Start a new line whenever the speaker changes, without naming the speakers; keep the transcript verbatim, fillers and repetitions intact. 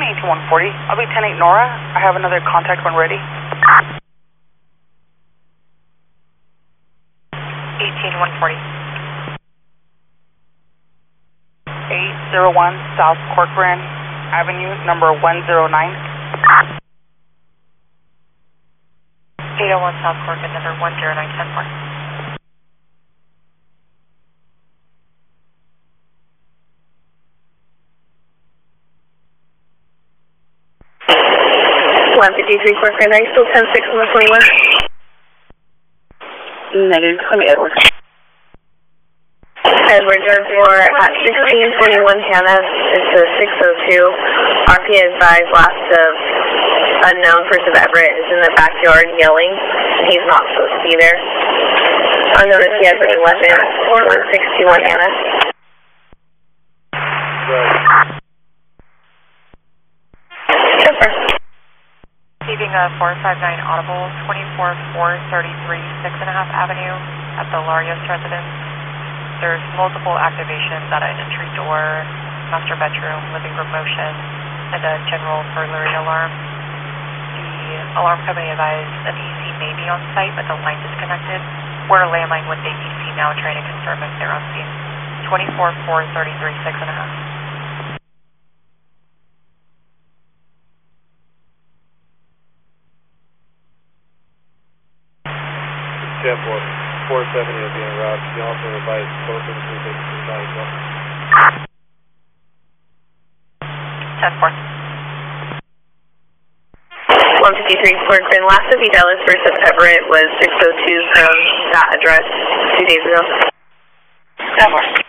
eighteen one forty. I'll be ten eight Nora. I have another contact when ready.
eighteen one forty.
eight zero one South Corcoran Avenue, number one zero nine.
eight oh one South Corcoran, number one zero nine, ten four.
one fifty-three Corcoran, are you still ten six on the twenty-one?
Negative, call me Edward.
Edward, Airport at sixteen twenty-one Hannah, it's a six oh two. R P advised last of unknown person Everett is in the backyard yelling, and he's not supposed to be there. Unknown if he has any weapon, one six two one Hannah.
Right.
Super.
Receiving a four five nine audible, twenty-four four thirty-three six and a half Avenue at the Larios residence. There's multiple activations at an entry door, master bedroom, living room motion, and a general burglary alarm. The alarm company advised an E C may be on site, but the line disconnected. We're a landline with the E C now trying to confirm if they're on scene. twenty-four four thirty-three six and a half.
ten four. four seventy will be en route. You also advise both of them to advise well.
ten four.
one fifty-three Corcoran, last of Dallas versus Everett was six oh two from that address two days ago.
ten four.